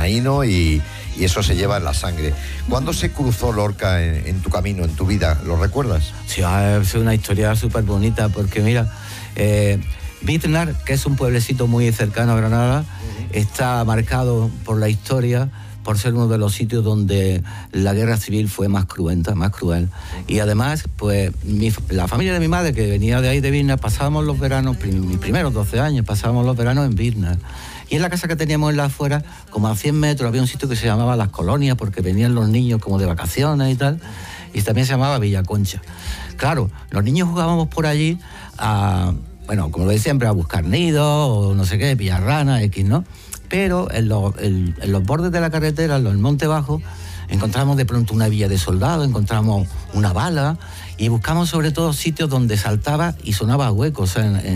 bilbaíno y eso se lleva en la sangre. ¿Cuándo se cruzó Lorca en tu camino, en tu vida? ¿Lo recuerdas? Sí, es una historia súper bonita porque mira, Biznar, que es un pueblecito muy cercano a Granada, está marcado por la historia, por ser uno de los sitios donde la guerra civil fue más cruenta, más cruel. Y además, pues, la familia de mi madre, que venía de ahí de Biznar, pasábamos los veranos, mis primeros 12 años, pasábamos los veranos en Biznar. Y en la casa que teníamos en la afuera, como a 100 metros, había un sitio que se llamaba Las Colonias, porque venían los niños como de vacaciones y tal, y también se llamaba Villa Concha. Claro, los niños jugábamos por allí a, bueno, como lo de siempre, a buscar nidos, o no sé qué, pillar ranas, X, ¿no? Pero en los bordes de la carretera, en el monte bajo, encontramos de pronto una villa de soldados, encontramos una bala, y buscamos sobre todo sitios donde saltaba y sonaba huecos,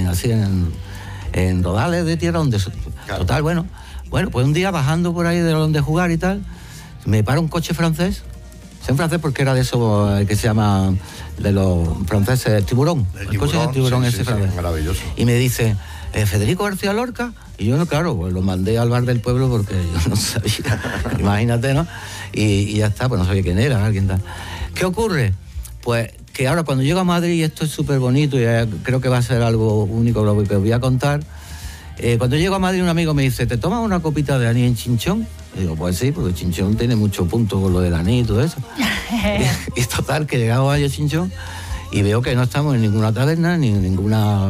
en rodales de tierra donde... Claro. Total, bueno, pues un día bajando por ahí de donde jugar y tal, me para un coche francés, sé en francés porque era de eso que se llama, de los franceses, Tiburón, el coche de Tiburón, sí, ese francés. Sí, maravilloso. Y me dice, Federico García Lorca, y yo, no, claro, pues lo mandé al bar del pueblo porque yo no sabía, imagínate, ¿no? Y ya está, pues no sabía quién era, alguien tal. ¿Qué ocurre? Pues que ahora cuando llego a Madrid, y esto es súper bonito, y creo que va a ser algo único lo que os voy a contar. Cuando llego a Madrid, un amigo me dice, ¿te tomas una copita de anís en Chinchón? Y digo, pues sí, porque Chinchón tiene mucho punto con lo del anís y todo eso. y total, que llegamos a Chinchón y veo que no estamos en ninguna taberna, ni en ningún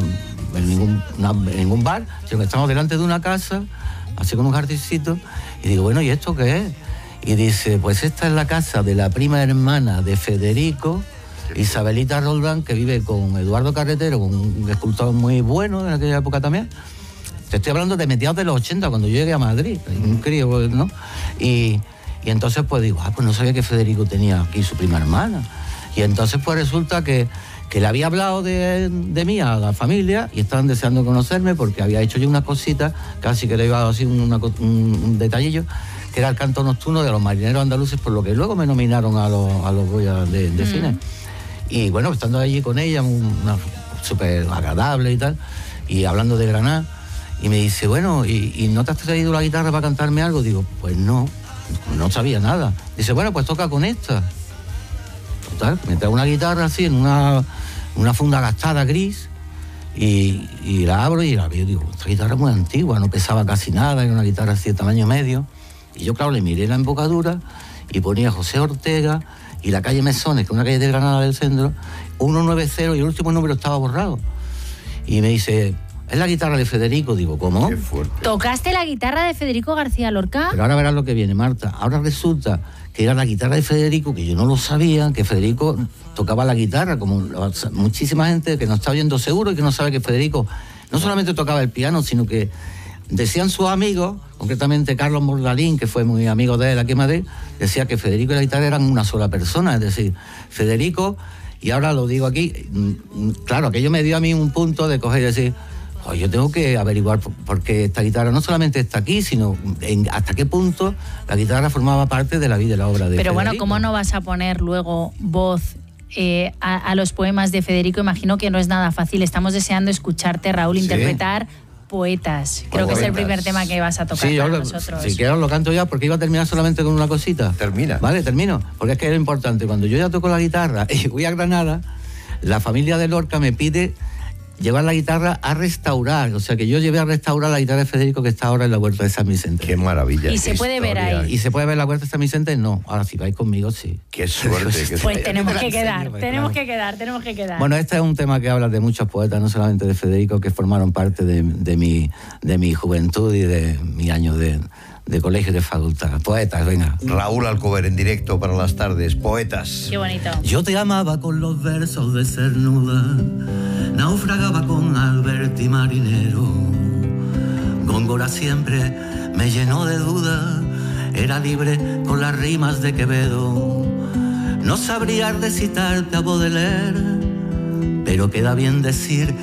bar, sino que estamos delante de una casa, así con un jardincito, y digo, bueno, ¿y esto qué es? Y dice, pues esta es la casa de la prima hermana de Federico, Isabelita Roldán, que vive con Eduardo Carretero, con un escultor muy bueno en aquella época también. Te estoy hablando de mediados de los 80, cuando yo llegué a Madrid, un crío, ¿no? Y entonces pues digo, pues no sabía que Federico tenía aquí su prima hermana. Y entonces pues resulta que le había hablado de mí a la familia y estaban deseando conocerme porque había hecho yo unas cositas, casi que le iba a decir un detallillo, que era el canto nocturno de los marineros andaluces, por lo que luego me nominaron a los Goya de cine. Y bueno, estando allí con ella, súper agradable y tal, y hablando de Granada, y me dice, bueno, ¿y no te has traído la guitarra para cantarme algo? Digo, pues no sabía nada. Dice, bueno, pues toca con esta. Total, me trae una guitarra así, en una funda gastada gris, y la abro y la veo, digo, esta guitarra es muy antigua, no pesaba casi nada, era una guitarra así de tamaño medio. Y yo, claro, le miré la embocadura y ponía José Ortega y la calle Mesones, que es una calle de Granada del centro, 190, y el último número estaba borrado. Y me dice, ¿es la guitarra de Federico? Digo, ¿cómo? Qué fuerte. ¿Tocaste la guitarra de Federico García Lorca? Pero ahora verás lo que viene, Marta. Ahora resulta que era la guitarra de Federico, que yo no lo sabía, que Federico tocaba la guitarra, como muchísima gente que no está oyendo seguro y que no sabe que Federico no solamente tocaba el piano, sino que decían sus amigos, concretamente Carlos Mordalín, que fue muy amigo de él aquí en Madrid, decía que Federico y la guitarra eran una sola persona, es decir, Federico, y ahora lo digo aquí, claro, aquello me dio a mí un punto de coger y decir, yo tengo que averiguar por qué esta guitarra no solamente está aquí, sino hasta qué punto la guitarra formaba parte de la vida y la obra de Pero Federico. Bueno, ¿cómo no vas a poner luego voz a los poemas de Federico? Imagino que no es nada fácil. Estamos deseando escucharte, Raúl, interpretar Poetas. Creo que es el primer tema que vas a tocar para nosotros. Si quieres lo canto ya, porque iba a terminar solamente con una cosita. Termina. Vale, termino. Porque es que es importante. Cuando yo ya toco la guitarra y voy a Granada, la familia de Lorca me pide llevar la guitarra a restaurar. O sea, que yo llevé a restaurar la guitarra de Federico, que está ahora en la Huerta de San Vicente. Qué maravilla. ¿Y se puede ver ahí? ¿Y se puede ver la Huerta de San Vicente? No. Ahora, si vais conmigo, sí. Qué suerte. Pues tenemos que quedar. Bueno, este es un tema que habla de muchos poetas, no solamente de Federico, que formaron parte de mi juventud y de mi año de colegio y de facultad. Poetas, venga. Raúl Alcover en directo para las tardes. Poetas. Qué bonito. Yo te amaba con los versos de Cernuda, naufragaba con Alberti Marinero. Góngora siempre me llenó de duda, era libre con las rimas de Quevedo. No sabría recitarte a Baudelaire, pero queda bien decir